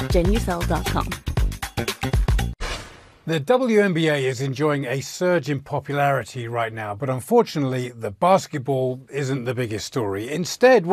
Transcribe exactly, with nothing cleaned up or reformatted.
genucel dot com. The W N B A is enjoying a surge in popularity right now, but unfortunately, the basketball isn't the biggest story. Instead,